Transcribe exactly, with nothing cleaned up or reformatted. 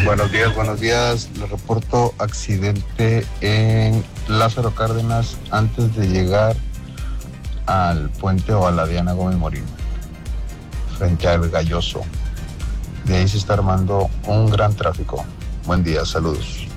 Buenos días, buenos días. Les reporto accidente en Lázaro Cárdenas antes de llegar al puente o a la Diana Gómez Morín, frente al Galloso. De ahí se está armando un gran tráfico. Buen día, saludos.